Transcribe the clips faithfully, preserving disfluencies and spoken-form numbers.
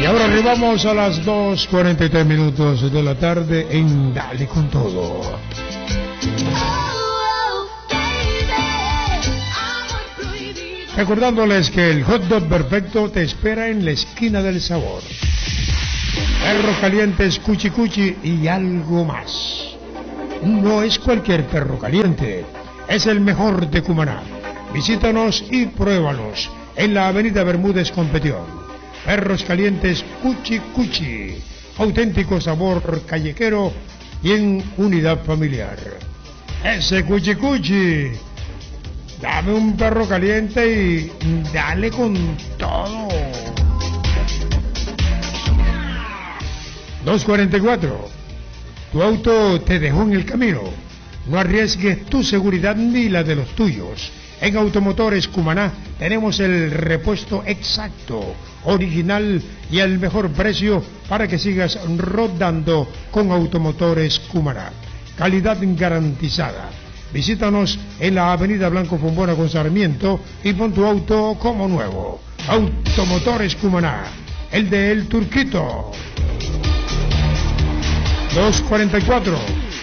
Y ahora arribamos a las dos cuarenta y tres minutos de la tarde en Dale con Todo. Recordándoles que el hot dog perfecto te espera en la esquina del sabor. Perros calientes, cuchi cuchi y algo más. No es cualquier perro caliente, es el mejor de Cumaná. Visítanos y pruébalos en la avenida Bermúdez con Petión. Perros calientes Cuchi Cuchi, auténtico sabor callejero y en unidad familiar. Ese Cuchi Cuchi, dame un perro caliente y dale con todo. dos cuarenta y cuatro. Tu auto te dejó en el camino. No arriesgues tu seguridad ni la de los tuyos. En Automotores Cumaná tenemos el repuesto exacto, original y al mejor precio para que sigas rodando con Automotores Cumaná. Calidad garantizada. Visítanos en la avenida Blanco Fombona con Sarmiento y pon tu auto como nuevo. Automotores Cumaná, el de El Turquito. dos cuarenta y cuatro.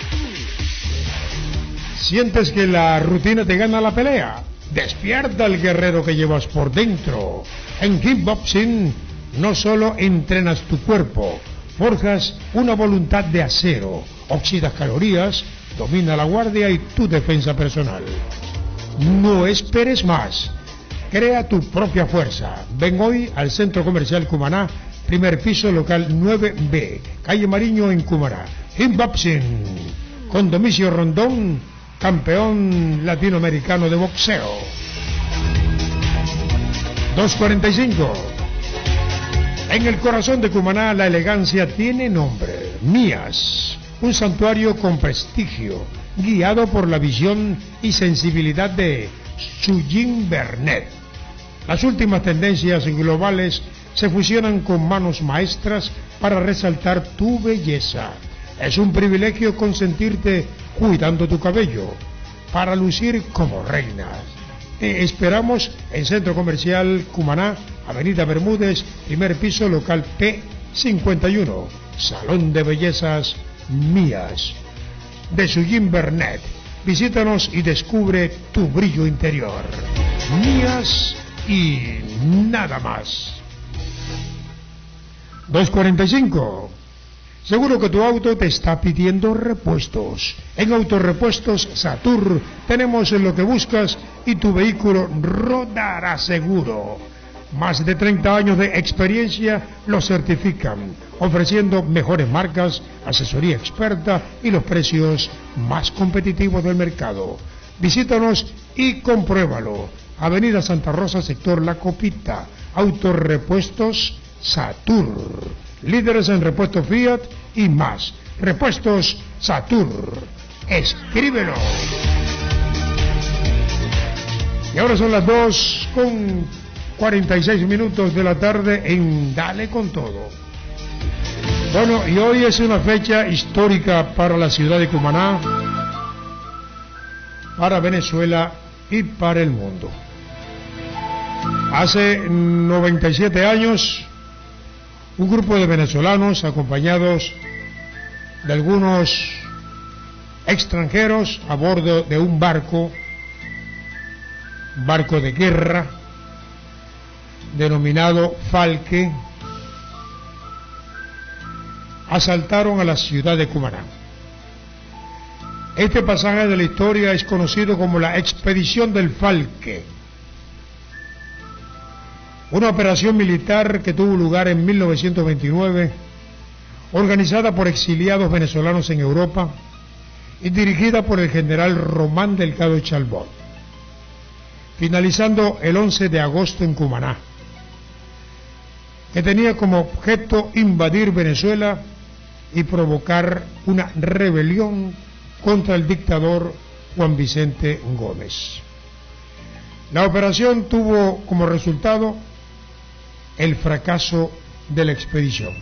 ¿Sientes que la rutina te gana la pelea? Despierta el guerrero que llevas por dentro. En kickboxing no solo entrenas tu cuerpo, forjas una voluntad de acero, oxidas calorías, domina la guardia y tu defensa personal. No esperes más. Crea tu propia fuerza. Ven hoy al Centro Comercial Cumaná, primer piso, local nueve B, calle Mariño en Cumaná. Kickboxing, con Domicio Rondón, campeón latinoamericano de boxeo. dos cuarenta y cinco. En el corazón de Cumaná la elegancia tiene nombre. Mías, un santuario con prestigio, guiado por la visión y sensibilidad de Sujin Bernet. Las últimas tendencias globales se fusionan con manos maestras para resaltar tu belleza. Es un privilegio consentirte cuidando tu cabello para lucir como reina. Te esperamos en Centro Comercial Cumaná, avenida Bermúdez, primer piso, local P cincuenta y uno, Salón de Bellezas Mías, de Sujin Bernet. Visítanos y descubre tu brillo interior. Mías y nada más. dos cuarenta y cinco. Seguro que tu auto te está pidiendo repuestos. En Autorepuestos Satur tenemos lo que buscas y tu vehículo rodará seguro. Más de treinta años de experiencia lo certifican, ofreciendo mejores marcas, asesoría experta y los precios más competitivos del mercado. Visítanos y compruébalo. Avenida Santa Rosa, sector La Copita. Autorepuestos Satur. Líderes en repuestos Fiat y más. Repuestos Satur. Escríbelo. Y ahora son las dos con cuarenta y seis minutos de la tarde en Dale con Todo. Bueno, y hoy es una fecha histórica para la ciudad de Cumaná, para Venezuela y para el mundo. Hace noventa y siete años, un grupo de venezolanos acompañados de algunos extranjeros a bordo de un barco, barco de guerra, denominado Falke, asaltaron a la ciudad de Cumaná. Este pasaje de la historia es conocido como la Expedición del Falke, una operación militar que tuvo lugar en mil novecientos veintinueve, organizada por exiliados venezolanos en Europa y dirigida por el general Román Delgado Chalbot, finalizando el once de agosto en Cumaná, que tenía como objeto invadir Venezuela y provocar una rebelión contra el dictador Juan Vicente Gómez. La operación tuvo como resultado el fracaso de la expedición.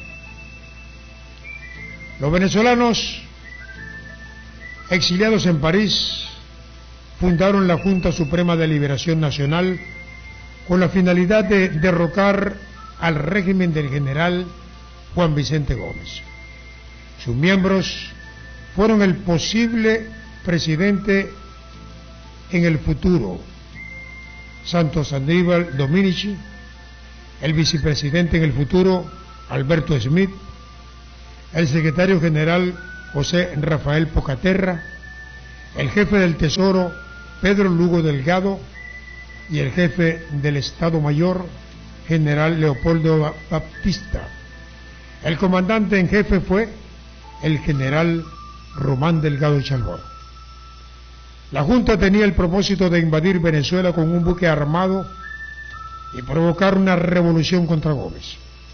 Los venezolanos exiliados en París fundaron la Junta Suprema de Liberación Nacional con la finalidad de derrocar al régimen del general Juan Vicente Gómez. Sus miembros fueron el posible presidente en el futuro, Santos Aníbal Dominici, el vicepresidente en el futuro, Alberto Smith, el secretario general José Rafael Pocaterra, el jefe del Tesoro Pedro Lugo Delgado y el jefe del Estado Mayor general Leopoldo Baptista. El comandante en jefe fue el general Román Delgado Chalbón. La Junta tenía el propósito de invadir Venezuela con un buque armado y provocar una revolución contra Gómez.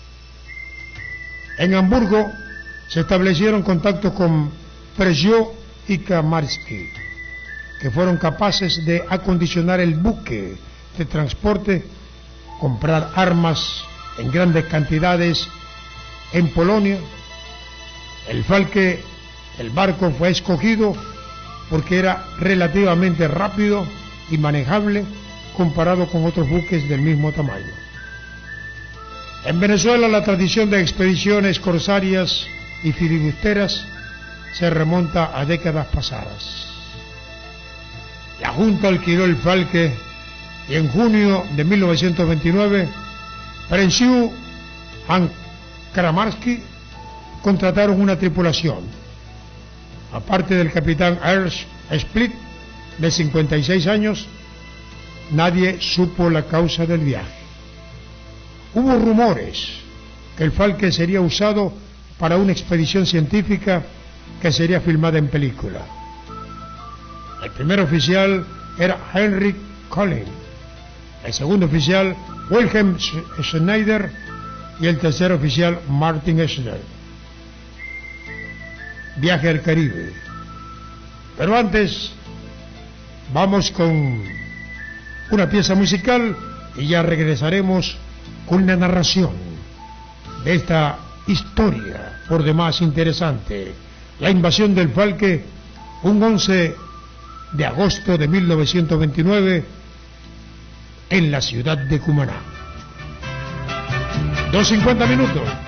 En Hamburgo se establecieron contactos con Prejó y Kamarsky, que fueron capaces de acondicionar el buque de transporte, comprar armas en grandes cantidades en Polonia. El Falke, el barco, fue escogido porque era relativamente rápido y manejable comparado con otros buques del mismo tamaño. En Venezuela la tradición de expediciones corsarias y filibusteras se remonta a décadas pasadas. La Junta alquiló el Falke y en junio de mil novecientos veintinueve Prenshiu y Karamarski contrataron una tripulación. Aparte del capitán Ernst Split, de cincuenta y seis años, nadie supo la causa del viaje. Hubo rumores que el Falke sería usado para una expedición científica que sería filmada en película. El primer oficial era Henry Collins, el segundo oficial Wilhelm Schneider y el tercer oficial Martin Schneller. Viaje al Caribe. Pero antes vamos con una pieza musical y ya regresaremos con la narración de esta historia por demás interesante, la invasión del Falke, un once de agosto de mil novecientos veintinueve en la ciudad de Cumaná. Dos cincuenta minutos.